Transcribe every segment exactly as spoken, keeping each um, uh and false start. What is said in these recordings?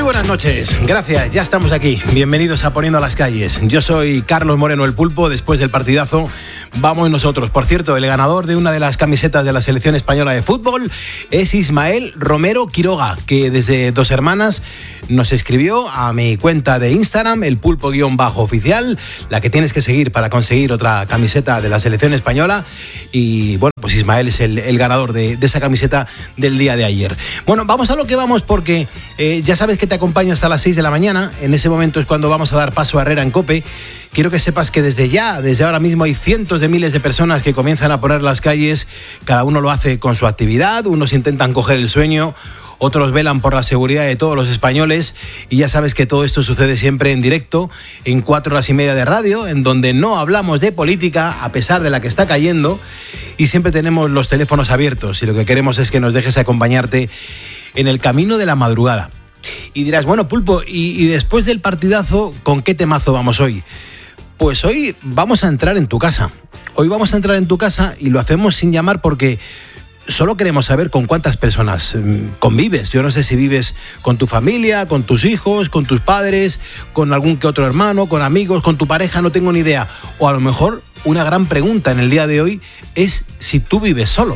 buenas noches, gracias, ya estamos aquí. Bienvenidos a Poniendo a las Calles. Yo soy Carlos Moreno, el Pulpo. Después del partidazo vamos nosotros. Por cierto, el ganador de una de las camisetas de la selección española de fútbol es Ismael Romero Quiroga, que desde Dos Hermanas nos escribió a mi cuenta de Instagram, el Pulpo-oficial, la que tienes que seguir para conseguir otra camiseta de la selección española. Y bueno, pues Ismael es el, el ganador de, de esa camiseta del día de ayer. Bueno, vamos a lo que vamos, porque eh, ya sabes que te acompaño hasta las seis de la mañana. En ese momento es cuando vamos a dar paso a Herrera en COPE. Quiero que sepas que desde ya, desde ahora mismo, hay cientos de miles de personas que comienzan a poner las calles. Cada uno lo hace con su actividad. Unos intentan coger el sueño, otros velan por la seguridad de todos los españoles. Y ya sabes que todo esto sucede siempre en directo, en cuatro horas y media de radio, en donde no hablamos de política, a pesar de la que está cayendo. Y siempre tenemos los teléfonos abiertos. Y lo que queremos es que nos dejes acompañarte en el camino de la madrugada. Y dirás, bueno, Pulpo, y, y después del partidazo, ¿con qué temazo vamos hoy? Pues hoy vamos a entrar en tu casa. Hoy vamos a entrar en tu casa y lo hacemos sin llamar porque solo queremos saber con cuántas personas convives. Yo no sé si vives con tu familia, con tus hijos, con tus padres, con algún que otro hermano, con amigos, con tu pareja, no tengo ni idea. O a lo mejor una gran pregunta en el día de hoy es si tú vives solo.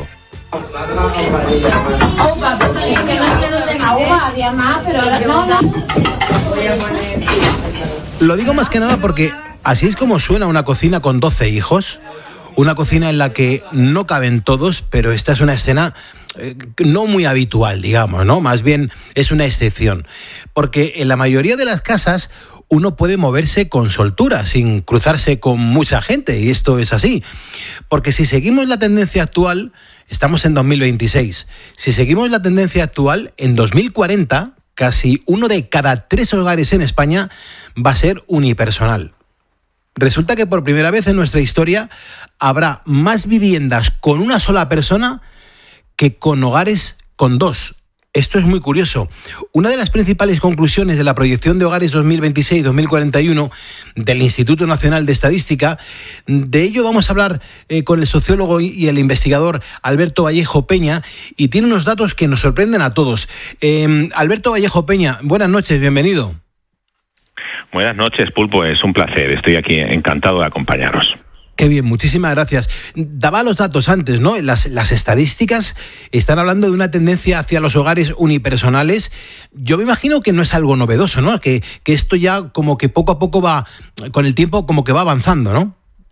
Lo digo más que nada porque así es como suena una cocina con doce hijos, una cocina en la que no caben todos, pero esta es una escena eh, no muy habitual, digamos, ¿no? Más bien es una excepción, porque en la mayoría de las casas uno puede moverse con soltura, sin cruzarse con mucha gente, y esto es así. Porque si seguimos la tendencia actual, estamos en dos mil veintiséis, si seguimos la tendencia actual, en dos mil cuarenta, casi uno de cada tres hogares en España va a ser unipersonal. Resulta que por primera vez en nuestra historia habrá más viviendas con una sola persona que con hogares con dos. Esto es muy curioso. Una de las principales conclusiones de la proyección de hogares dos mil veintiséis dos mil cuarenta y uno del Instituto Nacional de Estadística, de ello vamos a hablar eh, con el sociólogo y el investigador Alberto Vallejo Peña, y tiene unos datos que nos sorprenden a todos. Eh, Alberto Vallejo Peña, buenas noches, bienvenido. Buenas noches, Pulpo, es un placer, estoy aquí encantado de acompañaros. Qué bien, muchísimas gracias. Daba los datos antes, ¿no? Las, las estadísticas están hablando de una tendencia hacia los hogares unipersonales. Yo me imagino que no es algo novedoso, ¿no? Que, que esto ya como que poco a poco va, con el tiempo como que va avanzando, ¿no?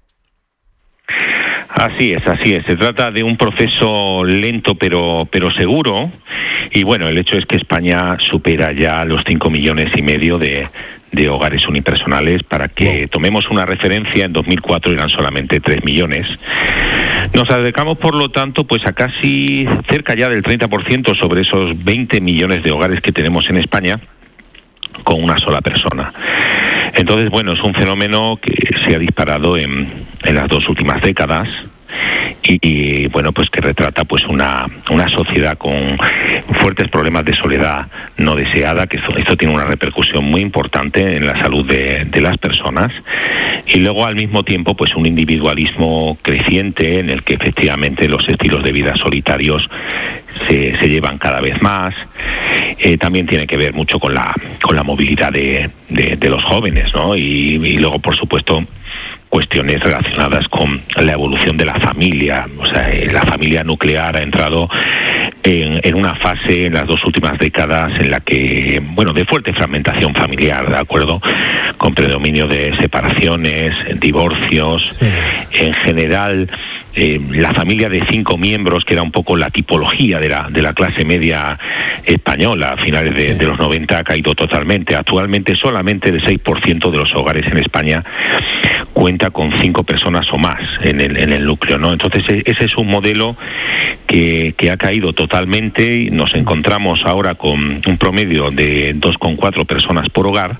Así es, así es. Se trata de un proceso lento pero pero seguro. Y bueno, el hecho es que España supera ya los cinco millones y medio de, de hogares unipersonales. Para que tomemos una referencia, en dos mil cuatro eran solamente tres millones. Nos acercamos, por lo tanto, pues a casi cerca ya del treinta por ciento sobre esos veinte millones de hogares que tenemos en España con una sola persona. Entonces, bueno, es un fenómeno que se ha disparado en, en las dos últimas décadas y, y bueno, pues que retrata pues una, una sociedad con fuertes problemas de soledad no deseada, que esto, esto tiene una repercusión muy importante en la salud de, de las personas, y luego al mismo tiempo pues un individualismo creciente en el que efectivamente los estilos de vida solitarios se, se llevan cada vez más. Eh, también tiene que ver mucho con la con la movilidad de, de, de los jóvenes, ¿no? Y, y luego, por supuesto, cuestiones relacionadas con la evolución de la familia. O sea, la familia nuclear ha entrado en, en una fase en las dos últimas décadas en la que, bueno, de fuerte fragmentación familiar, ¿de acuerdo? Con predominio de separaciones, divorcios, sí. En general, eh, la familia de cinco miembros, que era un poco la tipología de la de la clase media española a finales de, sí. de los noventa, ha caído totalmente. Actualmente solamente el seis por ciento de los hogares en España cuenta con cinco personas o más en el en el núcleo, ¿no? Entonces ese es un modelo que, que ha caído totalmente, y nos encontramos ahora con un promedio de dos coma cuatro personas por hogar,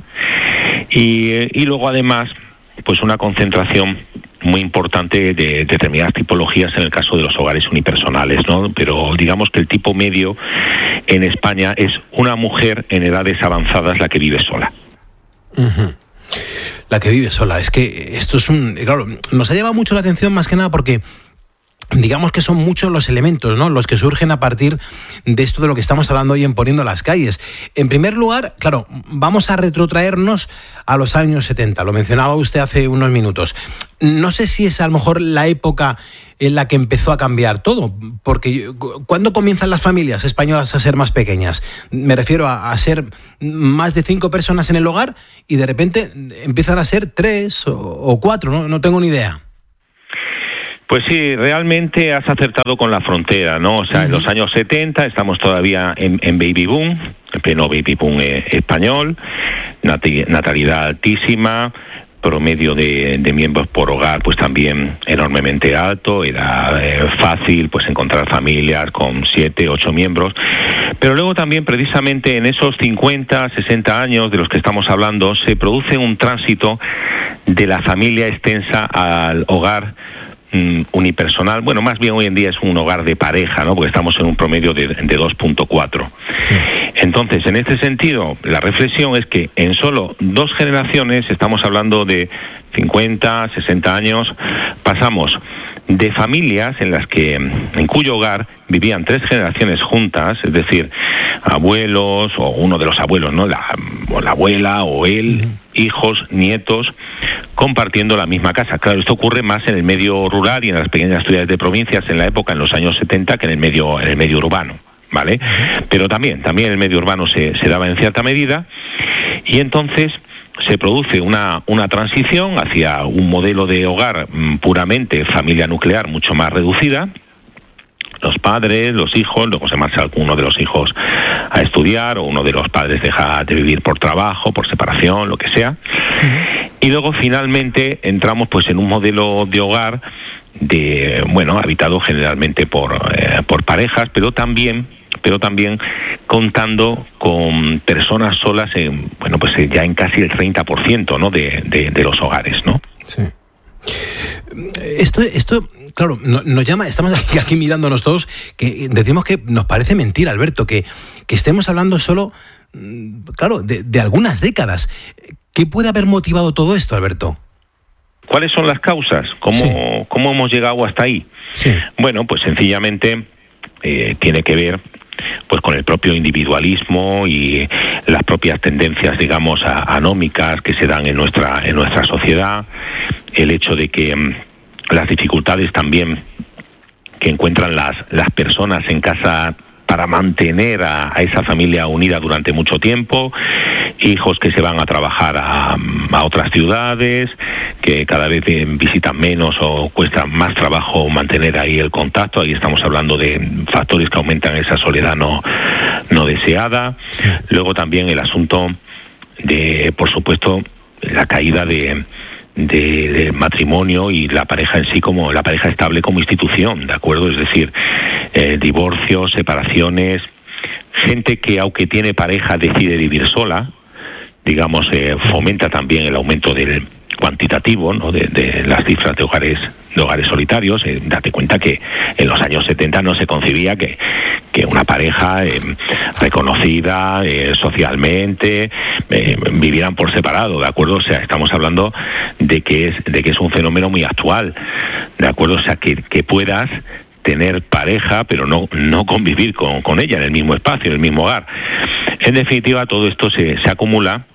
y, y luego además pues una concentración muy importante de determinadas tipologías en el caso de los hogares unipersonales, ¿no? Pero digamos que el tipo medio en España es una mujer en edades avanzadas la que vive sola. Uh-huh. La que vive sola. Es que esto es un... Claro, nos ha llamado mucho la atención más que nada porque digamos que son muchos los elementos, ¿no?, los que surgen a partir de esto de lo que estamos hablando hoy en Poniendo las Calles. En primer lugar, claro, vamos a retrotraernos a los años setenta, lo mencionaba usted hace unos minutos. No sé si es a lo mejor la época en la que empezó a cambiar todo, porque ¿cuándo comienzan las familias españolas a ser más pequeñas? Me refiero a, a ser más de cinco personas en el hogar y de repente empiezan a ser tres o, o cuatro, ¿no? No tengo ni idea. Pues sí, realmente has acertado con la frontera, ¿no? O sea, uh-huh. en los años setenta estamos todavía en, en baby boom, en pleno baby boom eh, español, nat- natalidad altísima, promedio de, de miembros por hogar pues también enormemente alto, era eh, fácil pues encontrar familias con siete, ocho miembros, pero luego también precisamente en esos cincuenta, sesenta años de los que estamos hablando se produce un tránsito de la familia extensa al hogar unipersonal. Bueno, más bien hoy en día es un hogar de pareja, ¿no? Porque estamos en un promedio de, de dos punto cuatro. Sí. Entonces, en este sentido, la reflexión es que en solo dos generaciones, estamos hablando de cincuenta, sesenta años, pasamos de familias en las que, en cuyo hogar vivían tres generaciones juntas, es decir, abuelos o uno de los abuelos, ¿no? La, o la abuela o él, uh-huh. hijos, nietos, compartiendo la misma casa. Claro, esto ocurre más en el medio rural y en las pequeñas ciudades de provincias en la época, en los años setenta, que en el medio, en el medio urbano, ¿vale? Uh-huh. Pero también, también el medio urbano se, se daba en cierta medida, y entonces se produce una, una transición hacia un modelo de hogar mm, puramente familia nuclear mucho más reducida. Los padres, los hijos, luego se marcha alguno de los hijos a estudiar o uno de los padres deja de vivir por trabajo, por separación, lo que sea. Uh-huh. Y luego finalmente entramos pues en un modelo de hogar de, bueno, habitado generalmente por, eh, por parejas, pero también pero también contando con personas solas en, bueno, pues ya en casi el treinta por ciento, ¿no?, de, de, de los hogares, ¿no? Sí. Esto, esto claro, nos llama, estamos aquí, aquí mirándonos todos, que decimos que nos parece mentira, Alberto, que, que estemos hablando solo, claro, de, de algunas décadas. ¿Qué puede haber motivado todo esto, Alberto? ¿Cuáles son las causas? ¿Cómo, sí. ¿Cómo hemos llegado hasta ahí? Sí. Bueno, pues sencillamente eh, tiene que ver pues con el propio individualismo y las propias tendencias, digamos, a, anómicas que se dan en nuestra en nuestra sociedad, el hecho de que um, las dificultades también que encuentran las las personas en casa para mantener a, a esa familia unida durante mucho tiempo, hijos que se van a trabajar a, a otras ciudades, que cada vez visitan menos o cuesta más trabajo mantener ahí el contacto. Ahí estamos hablando de factores que aumentan esa soledad no, no deseada. Luego también el asunto de, por supuesto, la caída de... De, de matrimonio y la pareja en sí como la pareja estable como institución, ¿de acuerdo? Es decir, eh, divorcios, separaciones, gente que aunque tiene pareja decide vivir sola, digamos, eh, fomenta también el aumento del cuantitativo, ¿no?, de, de las cifras de hogares de hogares solitarios. Eh, date cuenta que en los años setenta no se concebía que, que una pareja eh, reconocida eh, socialmente eh, vivieran por separado, ¿de acuerdo? O sea, estamos hablando de que es de que es un fenómeno muy actual, ¿de acuerdo? O sea, que, que puedas tener pareja, pero no no convivir con, con ella en el mismo espacio, en el mismo hogar. En definitiva, todo esto se, se acumula,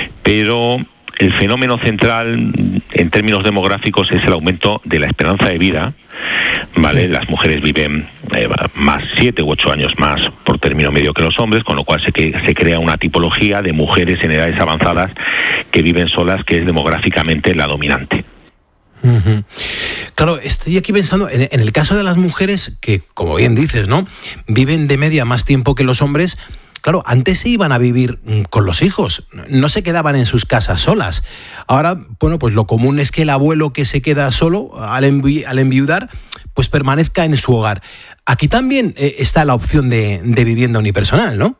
pero el fenómeno central en términos demográficos es el aumento de la esperanza de vida, ¿vale? Las mujeres viven eh, más siete u ocho años más por término medio que los hombres, con lo cual se, que, se crea una tipología de mujeres en edades avanzadas que viven solas, que es demográficamente la dominante. Uh-huh. Claro, estoy aquí pensando en, en el caso de las mujeres que, como bien dices, ¿no?, viven de media más tiempo que los hombres. Claro, antes se iban a vivir con los hijos, no se quedaban en sus casas solas. Ahora, bueno, pues lo común es que el abuelo que se queda solo al, envi- al enviudar, pues permanezca en su hogar. Aquí también eh, está la opción de, de vivienda unipersonal, ¿no?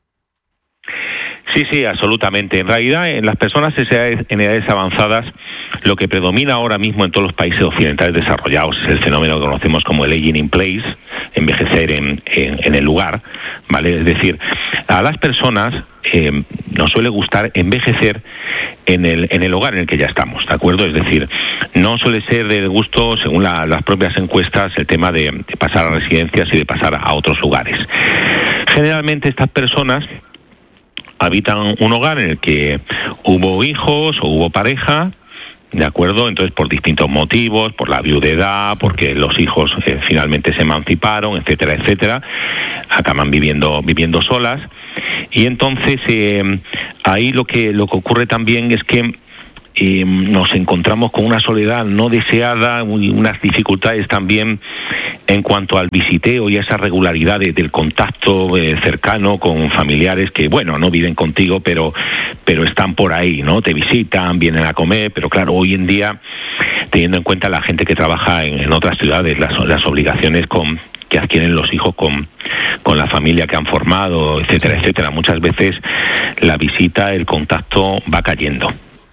Sí, sí, absolutamente. En realidad, en las personas en edades avanzadas, lo que predomina ahora mismo en todos los países occidentales desarrollados es el fenómeno que conocemos como el aging in place, envejecer en, en, en el lugar, ¿vale? Es decir, a las personas, eh, nos suele gustar envejecer en el en el hogar en el que ya estamos, ¿de acuerdo? Es decir, no suele ser de gusto, según la, las propias encuestas, el tema de, de pasar a residencias y de pasar a otros lugares. Generalmente estas personas habitan un hogar en el que hubo hijos o hubo pareja, ¿de acuerdo? Entonces, por distintos motivos, por la viudedad, porque los hijos eh, finalmente se emanciparon, etcétera, etcétera, acaban viviendo viviendo solas. Y entonces, eh, ahí lo que lo que ocurre también es que Eh, nos encontramos con una soledad no deseada, unas dificultades también en cuanto al visiteo y a esa regularidad de, del contacto eh, cercano con familiares que, bueno, no viven contigo, pero pero están por ahí, ¿no? Te visitan, vienen a comer, pero claro, hoy en día, teniendo en cuenta la gente que trabaja en, en otras ciudades, las, las obligaciones con que adquieren los hijos con, con la familia que han formado, etcétera, etcétera, muchas veces la visita, el contacto va cayendo.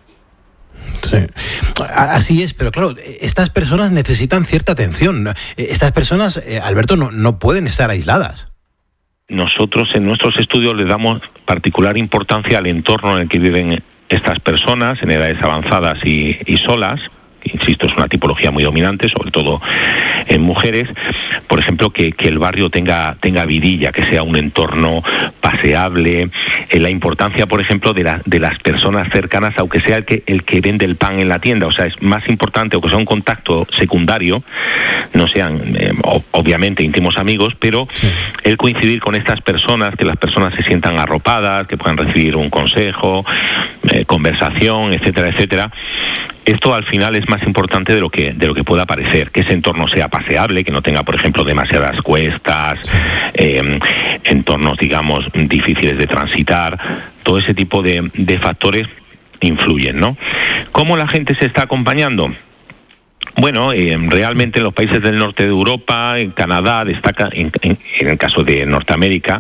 Sí. Así es, pero claro, estas personas necesitan cierta atención. Estas personas, eh, Alberto, no, no pueden estar aisladas. Nosotros en nuestros estudios le damos particular importancia al entorno en el que viven estas personas, en edades avanzadas y, y solas. Insisto, es una tipología muy dominante, sobre todo en mujeres. Por ejemplo, que, que el barrio tenga tenga vidilla, que sea un entorno paseable. Eh, la importancia, por ejemplo, de, la, de las personas cercanas, aunque sea el que el que vende el pan en la tienda. O sea, es más importante, aunque sea un contacto secundario, no sean eh, obviamente íntimos amigos, pero sí, el coincidir con estas personas, que las personas se sientan arropadas, que puedan recibir un consejo, eh, conversación, etcétera, etcétera. Esto al final es más importante de lo que de lo que pueda parecer, que ese entorno sea paseable, que no tenga, por ejemplo, demasiadas cuestas, eh, entornos, digamos, difíciles de transitar. Todo ese tipo de, de factores influyen, ¿no? ¿Cómo la gente se está acompañando? Bueno, eh, realmente en los países del norte de Europa, en Canadá, destaca, en, en, en el caso de Norteamérica,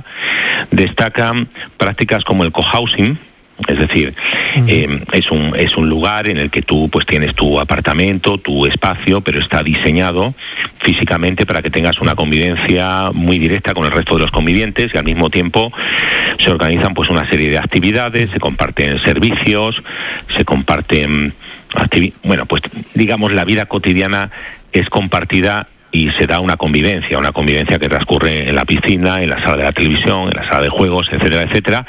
destacan prácticas como el cohousing. Es decir, eh, es un es un lugar en el que tú pues tienes tu apartamento, tu espacio, pero está diseñado físicamente para que tengas una convivencia muy directa con el resto de los convivientes, y al mismo tiempo se organizan pues una serie de actividades, se comparten servicios, se comparten activi- bueno, pues digamos la vida cotidiana es compartida y se da una convivencia, una convivencia que transcurre en la piscina, en la sala de la televisión, en la sala de juegos, etcétera, etcétera,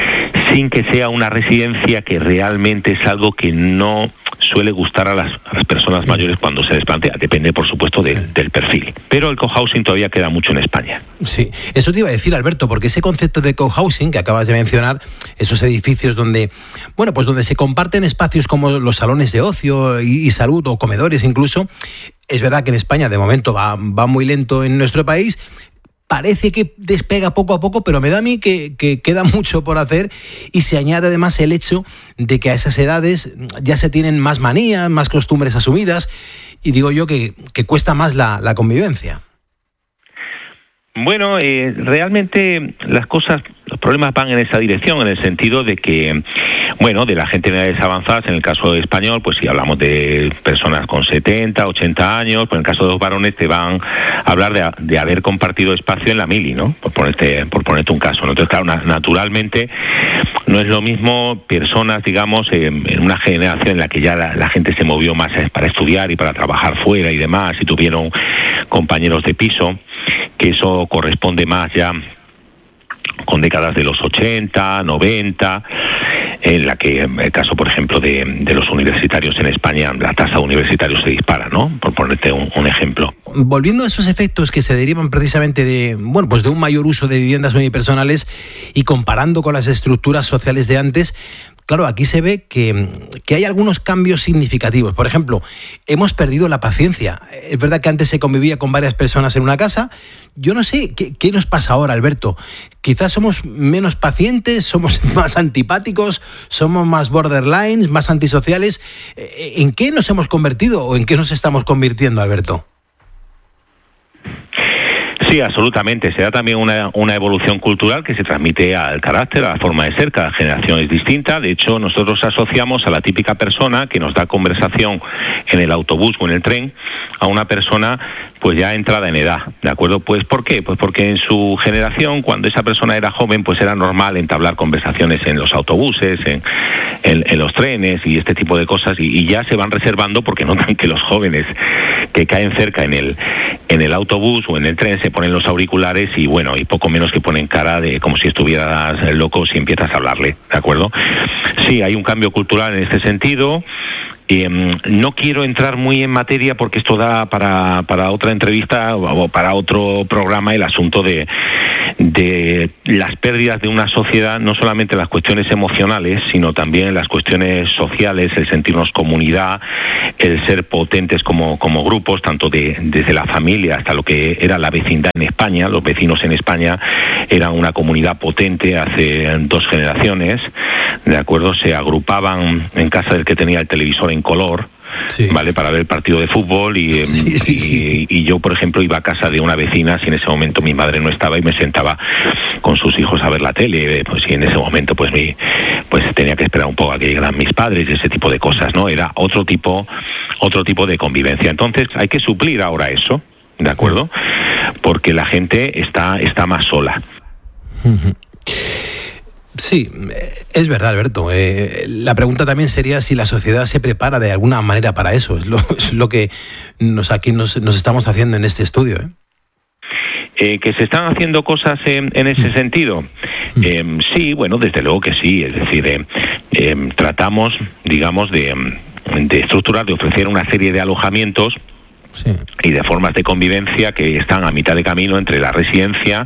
sin que sea una residencia, que realmente es algo que no suele gustar a las, a las personas mayores cuando se les plantea. Depende, por supuesto, de, del perfil. Pero el cohousing todavía queda mucho en España. Sí, eso te iba a decir, Alberto, porque ese concepto de cohousing que acabas de mencionar, esos edificios donde, bueno, pues donde se comparten espacios como los salones de ocio y, y salud, o comedores incluso, es verdad que en España de momento va, va muy lento en nuestro país. Parece que despega poco a poco, pero me da a mí que, que queda mucho por hacer, y se añade además el hecho de que a esas edades ya se tienen más manías, más costumbres asumidas, y digo yo que, que cuesta más la, la convivencia. Bueno, eh, realmente las cosas, los problemas van en esa dirección, en el sentido de que, bueno, de la gente en edades avanzadas, en el caso español, pues si hablamos de personas con setenta, ochenta años, pues en el caso de los varones te van a hablar de, de haber compartido espacio en la mili, ¿no? Por ponerte, por ponerte un caso, ¿no? Entonces, claro, na- naturalmente no es lo mismo personas, digamos, eh, en una generación en la que ya la, la gente se movió más para estudiar y para trabajar fuera y demás, y tuvieron compañeros de piso, que eso corresponde más ya con décadas de los ochenta, noventa, en la que, en el caso, por ejemplo, de, de los universitarios en España, la tasa de universitarios se dispara, ¿no? Por ponerte un, un ejemplo. Volviendo a esos efectos que se derivan precisamente de, bueno, pues de un mayor uso de viviendas unipersonales, y comparando con las estructuras sociales de antes, claro, aquí se ve que, que hay algunos cambios significativos. Por ejemplo, hemos perdido la paciencia. Es verdad que antes se convivía con varias personas en una casa. Yo no sé, ¿qué, qué nos pasa ahora, Alberto? Quizás somos menos pacientes, somos más antipáticos, somos más borderlines, más antisociales. ¿En qué nos hemos convertido o en qué nos estamos convirtiendo, Alberto? Sí, absolutamente. Se da también una, una evolución cultural que se transmite al carácter, a la forma de ser. Cada generación es distinta. De hecho, nosotros asociamos a la típica persona que nos da conversación en el autobús o en el tren a una persona pues ya entrada en edad, ¿de acuerdo? Pues ¿por qué? Pues porque en su generación, cuando esa persona era joven, pues era normal entablar conversaciones en los autobuses, en, en, en los trenes y este tipo de cosas, y, y ya se van reservando porque notan que los jóvenes que caen cerca en el en el autobús o en el tren se ponen los auriculares y bueno, y poco menos que ponen cara de como si estuvieras loco si empiezas a hablarle, ¿de acuerdo? Sí, hay un cambio cultural en este sentido. Eh, no quiero entrar muy en materia porque esto da para, para otra entrevista o para otro programa, el asunto de, de las pérdidas de una sociedad, no solamente las cuestiones emocionales, sino también las cuestiones sociales, el sentirnos comunidad, el ser potentes como, como grupos, tanto de, desde la familia hasta lo que era la vecindad en España. Los vecinos en España eran una comunidad potente hace dos generaciones, ¿de acuerdo? Se agrupaban en casa del que tenía el televisor en color, sí, vale, para ver el partido de fútbol y, sí, sí, sí. y, y yo, por ejemplo, iba a casa de una vecina si en ese momento mi madre no estaba y me sentaba con sus hijos a ver la tele, pues y en ese momento pues mi pues tenía que esperar un poco a que llegaran mis padres y ese tipo de cosas, ¿no? Era otro tipo otro tipo de convivencia. Entonces hay que suplir ahora eso, ¿de acuerdo? Porque la gente está está más sola. Uh-huh. Sí, es verdad, Alberto. Eh, la pregunta también sería si la sociedad se prepara de alguna manera para eso. Es lo, es lo que nos, aquí nos, nos estamos haciendo en este estudio, ¿eh? Eh, que se están haciendo cosas en, en ese mm. sentido. Eh, sí, bueno, desde luego que sí. Es decir, eh, eh, tratamos, digamos, de, de estructurar, de ofrecer una serie de alojamientos. Sí. Y de formas de convivencia que están a mitad de camino entre la residencia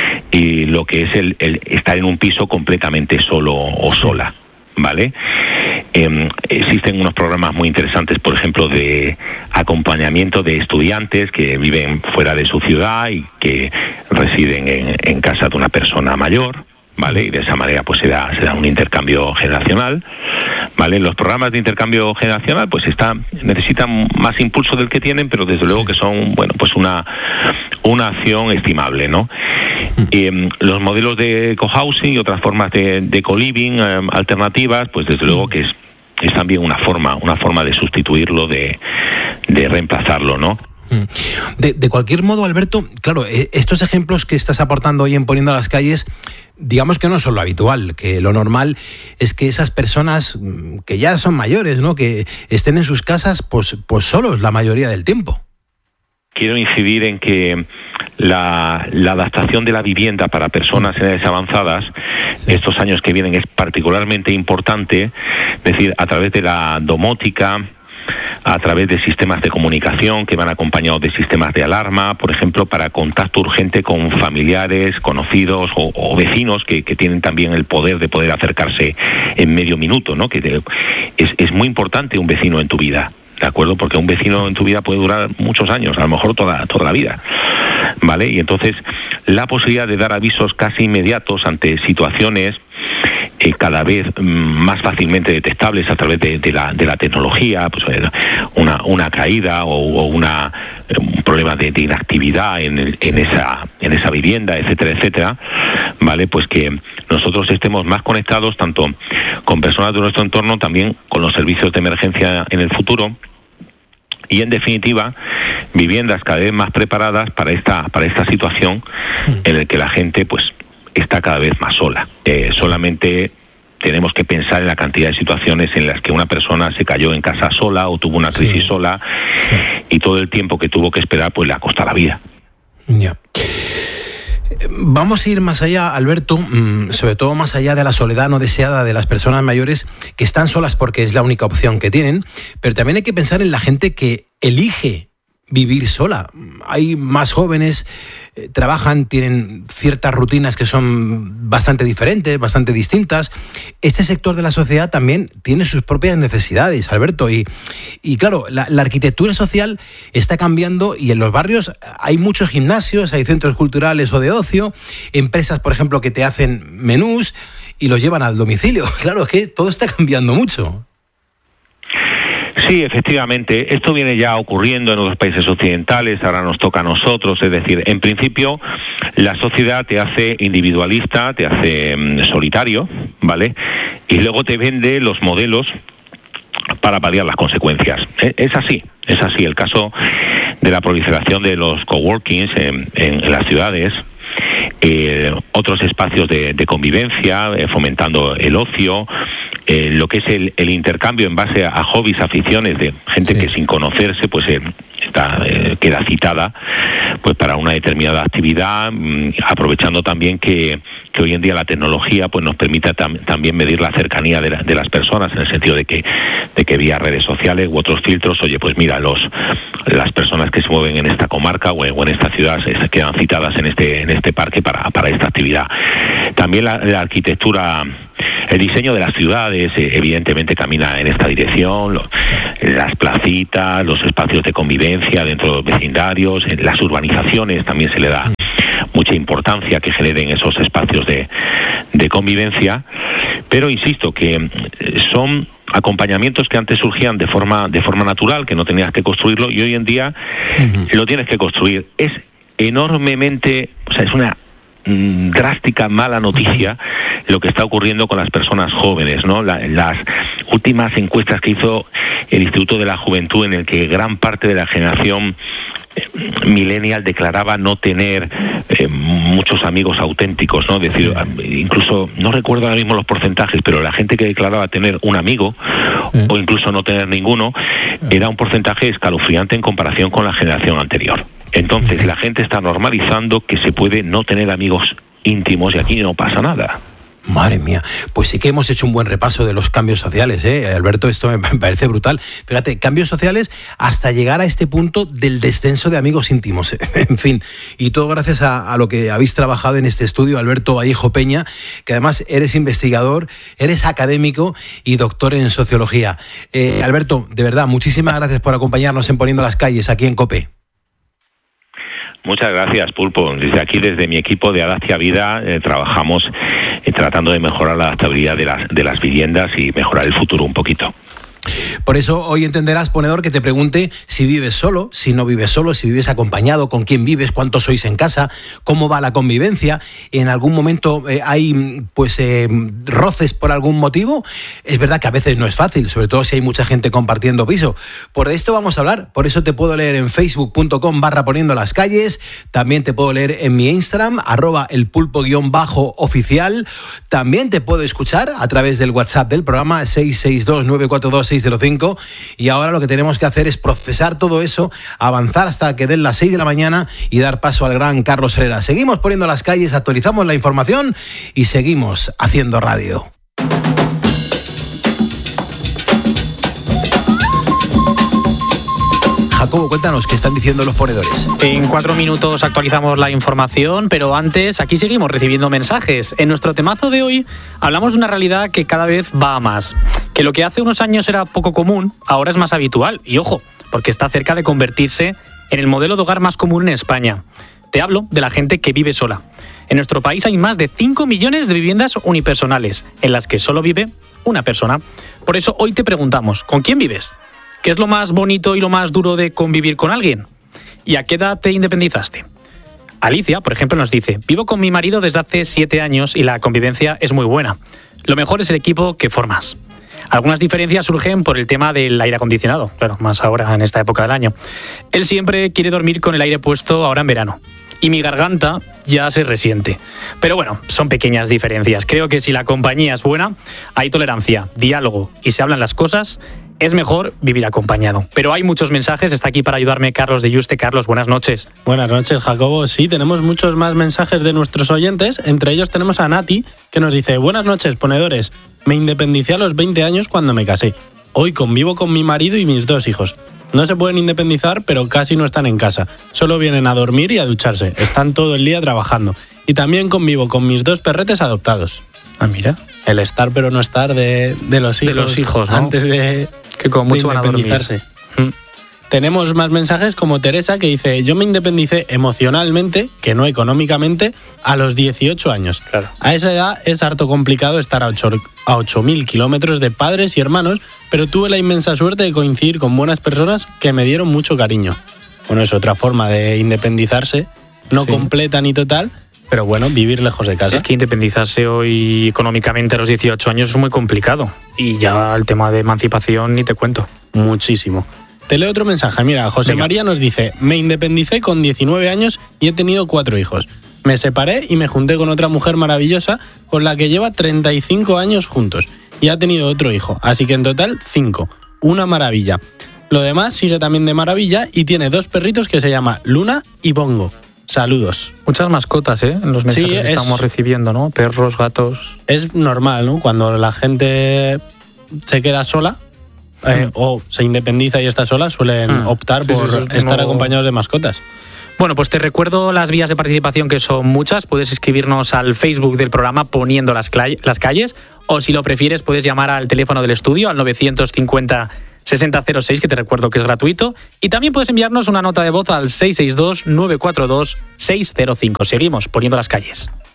y lo que es el, el estar en un piso completamente solo o sola, ¿vale? Eh, existen unos programas muy interesantes, por ejemplo, de acompañamiento de estudiantes que viven fuera de su ciudad y que residen en, en casa de una persona mayor, ¿vale? Y de esa manera pues se da, se da un intercambio generacional, ¿vale? Los programas de intercambio generacional pues están, necesitan más impulso del que tienen, pero desde luego que son, bueno, pues una una acción estimable, ¿no? Eh, los modelos de cohousing y otras formas de, de co-living eh, alternativas, pues desde luego que es, es también una forma, una forma de sustituirlo, de, de reemplazarlo, ¿no? De, de cualquier modo, Alberto, claro, estos ejemplos que estás aportando hoy en Poniendo a las Calles, digamos que no son lo habitual, que lo normal es que esas personas que ya son mayores, ¿no?, que estén en sus casas pues, pues solos la mayoría del tiempo. Quiero incidir en que la, la adaptación de la vivienda para personas en edades avanzadas, sí, estos años que vienen es particularmente importante, es decir, a través de la domótica, a través de sistemas de comunicación que van acompañados de sistemas de alarma, por ejemplo, para contacto urgente con familiares, conocidos o, o vecinos que, que tienen también el poder de poder acercarse en medio minuto, ¿no? Que te, es, es muy importante un vecino en tu vida, ¿de acuerdo? Porque un vecino en tu vida puede durar muchos años, a lo mejor toda, toda la vida, ¿vale? Y entonces la posibilidad de dar avisos casi inmediatos ante situaciones eh, cada vez más fácilmente detectables a través de, de, la, de la tecnología, pues una, una caída o, o una, un problema de, de inactividad en, el, en, esa, en esa vivienda, etcétera, etcétera, ¿vale? Pues que nosotros estemos más conectados tanto con personas de nuestro entorno, también con los servicios de emergencia en el futuro. Y en definitiva, viviendas cada vez más preparadas para esta para esta situación en la que la gente pues está cada vez más sola. Eh, solamente tenemos que pensar en la cantidad de situaciones en las que una persona se cayó en casa sola o tuvo una crisis sí. sola sí. y todo el tiempo que tuvo que esperar pues le ha costado la vida. Ya. Yeah. Vamos a ir más allá, Alberto, sobre todo más allá de la soledad no deseada de las personas mayores que están solas porque es la única opción que tienen, pero también hay que pensar en la gente que elige vivir sola. Hay más jóvenes, eh, trabajan, tienen ciertas rutinas que son bastante diferentes, bastante distintas. Este sector de la sociedad también tiene sus propias necesidades, Alberto, y, y claro, la, la arquitectura social está cambiando y en los barrios hay muchos gimnasios, hay centros culturales o de ocio, empresas, por ejemplo, que te hacen menús y los llevan al domicilio. Claro, es que todo está cambiando mucho. Sí, efectivamente, esto viene ya ocurriendo en otros países occidentales, ahora nos toca a nosotros, es decir, en principio la sociedad te hace individualista, te hace um, solitario, ¿vale? Y luego te vende los modelos para paliar las consecuencias. Es así, es así. El caso de la proliferación de los coworkings en, en, en las ciudades, eh, otros espacios de, de convivencia, eh, fomentando el ocio, eh, lo que es el, el intercambio en base a, a hobbies, aficiones de gente sí. que sin conocerse pues eh, está, eh, queda citada pues para una determinada actividad, mmm, aprovechando también que, que hoy en día la tecnología pues nos permite tam, también medir la cercanía de, la, de las personas, en el sentido de que de que vía redes sociales u otros filtros, oye, pues mira, los las personas que se mueven en esta comarca o en, o en esta ciudad se, se quedan citadas en este en este parque para, para esta actividad. También la, la arquitectura, el diseño de las ciudades, eh, evidentemente camina en esta dirección, lo, las placitas, los espacios de convivencia dentro de los vecindarios, en las urbanizaciones también se le da mucha importancia que generen esos espacios de, de convivencia, pero insisto que son acompañamientos que antes surgían de forma de forma natural, que no tenías que construirlo, y hoy en día uh-huh. lo tienes que construir. Es enormemente, o sea, es una mmm, drástica mala noticia lo que está ocurriendo con las personas jóvenes, ¿no? La, las últimas encuestas que hizo el Instituto de la Juventud, en el que gran parte de la generación millennial declaraba no tener eh, muchos amigos auténticos, ¿no? Es decir, sí. incluso, no recuerdo ahora mismo los porcentajes, pero la gente que declaraba tener un amigo sí. o incluso no tener ninguno, era un porcentaje escalofriante en comparación con la generación anterior. Entonces, la gente está normalizando que se puede no tener amigos íntimos y aquí no pasa nada. Madre mía, pues sí que hemos hecho un buen repaso de los cambios sociales, ¿eh? Alberto, esto me parece brutal. Fíjate, cambios sociales hasta llegar a este punto del descenso de amigos íntimos. En fin, y todo gracias a, a lo que habéis trabajado en este estudio, Alberto Vallejo Peña, que además eres investigador, eres académico y doctor en sociología. Eh, Alberto, de verdad, muchísimas gracias por acompañarnos en Poniendo las Calles aquí en COPE. Muchas gracias, Pulpo. Desde aquí, desde mi equipo de Adaptia Vida, eh, trabajamos eh, tratando de mejorar la adaptabilidad de las, de las viviendas y mejorar el futuro un poquito. Por eso hoy entenderás, ponedor, que te pregunte si vives solo, si no vives solo, si vives acompañado, con quién vives, cuántos sois en casa, cómo va la convivencia. En algún momento eh, hay pues eh, roces por algún motivo. Es verdad que a veces no es fácil, sobre todo si hay mucha gente compartiendo piso. Por esto vamos a hablar, por eso te puedo leer en facebook punto com barra poniendo las calles, también te puedo leer en mi Instagram, arroba el pulpo guión bajo oficial, también te puedo escuchar a través del WhatsApp del programa seis seis dos nueve cuatro dos seis cero cinco, y ahora lo que tenemos que hacer es procesar todo eso, avanzar hasta que den las seis de la mañana y dar paso al gran Carlos Herrera. Seguimos poniendo las calles, actualizamos la información y seguimos haciendo radio. Jacobo, cuéntanos qué están diciendo los ponedores. En cuatro minutos actualizamos la información, pero antes aquí seguimos recibiendo mensajes. En nuestro temazo de hoy hablamos de una realidad que cada vez va a más. Que lo que hace unos años era poco común, ahora es más habitual. Y ojo, porque está cerca de convertirse en el modelo de hogar más común en España. Te hablo de la gente que vive sola. En nuestro país hay más de cinco millones de viviendas unipersonales, en las que solo vive una persona. Por eso hoy te preguntamos, ¿con quién vives? ¿Qué es lo más bonito y lo más duro de convivir con alguien? ¿Y a qué edad te independizaste? Alicia, por ejemplo, nos dice: vivo con mi marido desde hace siete años y la convivencia es muy buena. Lo mejor es el equipo que formas. Algunas diferencias surgen por el tema del aire acondicionado, claro, más ahora en esta época del año. Él siempre quiere dormir con el aire puesto ahora en verano. Y mi garganta ya se resiente. Pero bueno, son pequeñas diferencias. Creo que si la compañía es buena, hay tolerancia, diálogo y se hablan las cosas, es mejor vivir acompañado. Pero hay muchos mensajes. Está aquí para ayudarme Carlos de Yuste. Carlos, buenas noches. Buenas noches, Jacobo. Sí, tenemos muchos más mensajes de nuestros oyentes. Entre ellos tenemos a Nati, que nos dice: buenas noches, ponedores. Me independicé a los veinte años cuando me casé. Hoy convivo con mi marido y mis dos hijos. No se pueden independizar, pero casi no están en casa. Solo vienen a dormir y a ducharse. Están todo el día trabajando. Y también convivo con mis dos perretes adoptados. Ah, mira. El estar pero no estar de, de los hijos. De los hijos, ¿no? Antes de, que con mucho de van a independizarse. Mm. Tenemos más mensajes como Teresa, que dice: yo me independicé emocionalmente, que no económicamente, a los dieciocho años. Claro. A esa edad es harto complicado estar a ocho mil kilómetros de padres y hermanos, pero tuve la inmensa suerte de coincidir con buenas personas que me dieron mucho cariño. Bueno, es otra forma de independizarse, no sí. completa ni total, pero bueno, vivir lejos de casa. Es que independizarse hoy económicamente a los dieciocho años es muy complicado. Y ya el tema de emancipación ni te cuento. Muchísimo. Te leo otro mensaje. Mira, José Venga. María nos dice: me independicé con diecinueve años y he tenido cuatro hijos. Me separé y me junté con otra mujer maravillosa con la que lleva treinta y cinco años juntos. Y ha tenido otro hijo. Así que en total, cinco. Una maravilla. Lo demás sigue también de maravilla y tiene dos perritos que se llaman Luna y Bongo. Saludos. Muchas mascotas, ¿eh? En los mensajes Sí, que es- estamos recibiendo, ¿no? Perros, gatos. Es normal, ¿no? Cuando la gente se queda sola eh, Mm. o se independiza y está sola, suelen Mm. optar Sí, sí, por sí, es estar como- acompañados de mascotas. Bueno, pues te recuerdo las vías de participación, que son muchas. Puedes escribirnos al Facebook del programa poniendo las, cla- las calles, o si lo prefieres puedes llamar al teléfono del estudio al novecientos cincuenta sesenta cero seis, que te recuerdo que es gratuito, y también puedes enviarnos una nota de voz al seis seis dos nueve cuatro dos seis cero cinco. Seguimos poniendo las calles.